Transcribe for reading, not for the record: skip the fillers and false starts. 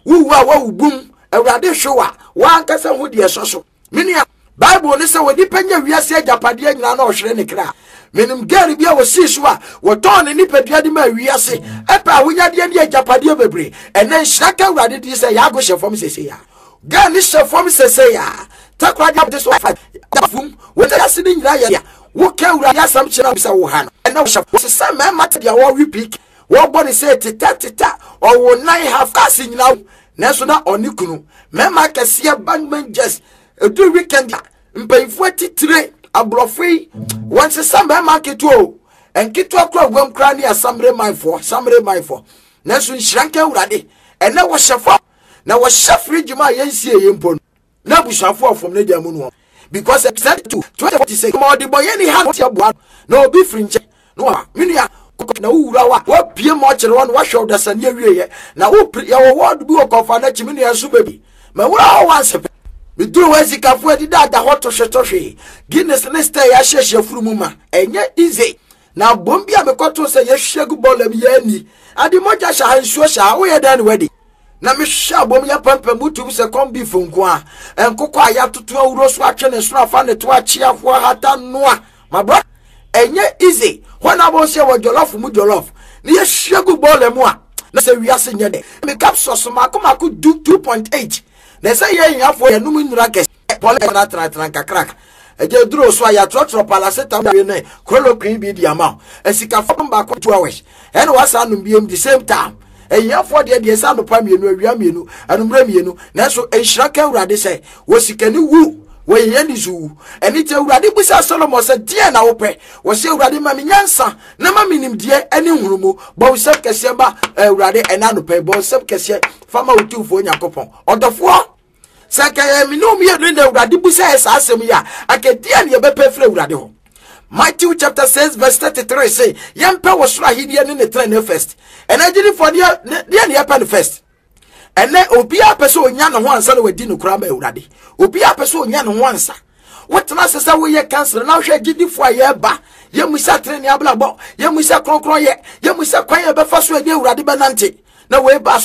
wo bum awurade hwewa wa ankasa ho de soso menia Bible ne se wodi panya wiase agapade nyina na ohwere ne kra menim gari bia wo siso a wo ton ne nipadua de ma wiase epa ahonyade ne agapade bebre ene nhyaka awurade de se ya go hyefom sese ya ga ne hyefom sese ya takwa de so fa dafum wo ta yase ne nyina ya wo ka awurade asam kyera bisa wo ha no ene wo hyefom sese ma mate dia wo repeat wo body say tita or wo nine half cast nyina na so na onikunu mema kese bangman just do weekend mpayifo titire abrofei once samba market o enkitu akwa gwam kra ne asamre maifo na so nhranka awurade ene wo hyefo na wo hyefre djuma yensie yempo na bushafo ofom ne dia mu no because episode 2046 mo de boye ni ha tia boa na obi frinche no menua na wura wa pie mo kire won wa hwe odasane awieye na wo ya wo word bi o kofa na chimenua so baby ma wura wa sepe Bidu wezi kafu edi da hoto shetoshi. Guinness neste ya sheshe furumuma. Enye easy. Na bombi amekoto se ye shegu bole miyeni. Adi moja shahanshuo shaha uye dani wedi. Na misha bomi ya pempe mutu se kombi funkwa. Enkuko ayatutua urosu achene suna fane tuwa chia fuwa hata nua. Mabra. Enye easy. Wana bonse wa jolofu mu jolofu. Ni ye shegu bole mua. Na se wiyase nyede. Mikapso sumaku 2.8. Nesa ye nyafo ye numu nura ke pole na tranka crack eje duro so ya trotro palaseta we ne chloroquine bi di ama esika fam ba ko 2 hours ene wasa num biem the same time enyafo de esa no pa mienu awia mienu anumra mienu na so enhiraka awurade se wo sikani wu wo ye ni zu eni te awurade busa Solomon se die na wo pe wo se awurade ma menyansa na ma minim die eni hurumu bo wo se kese ba awurade ena no pe bo wo se kese fama otufo nyakopon odofo Saka minum ye no na awurade busa esa asem ya akadia ne be pe fra awurade ho Matthew chapter 6 verse 33 say yempe wo sura hidie ne trend first enagiri for dia ne yapan first ene obi apese onya no ho ansa na wadi no kura ma awurade obi apese onya no ho ansa wotena sesa wo ye cancer na hwe gidifo aye ba ye musa trend ya blabo ye musa kronkron ye musa kwan ye be fa so adi awurade be nante na we ba